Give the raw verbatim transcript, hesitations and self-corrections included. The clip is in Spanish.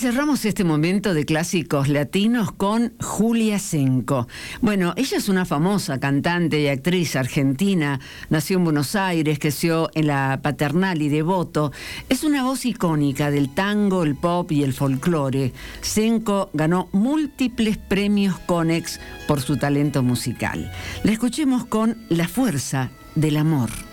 cerramos este momento de clásicos latinos con Julia Senco. Bueno, ella es una famosa cantante y actriz argentina. Nació en Buenos Aires, creció en la Paternal y Devoto. Es una voz icónica del tango, el pop y el folclore. Senco ganó múltiples premios Conex por su talento musical. La escuchemos con La fuerza del amor.